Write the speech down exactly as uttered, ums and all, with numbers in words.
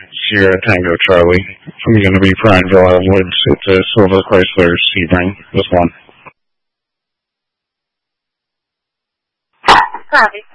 Sierra Tango Charlie. I'm going to be Prineville Woods. It's a Silver Chrysler Sebring, this one. Copy.